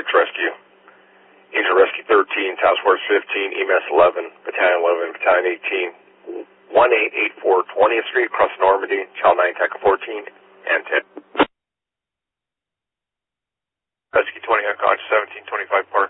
search rescue. Agent Rescue 13, Task Force 15, EMS 11, Battalion 11, Battalion 18, 1884 20th Street, across Normandy, Channel 9, TACA 14, and 10. Rescue 20, unconscious 1725 Park.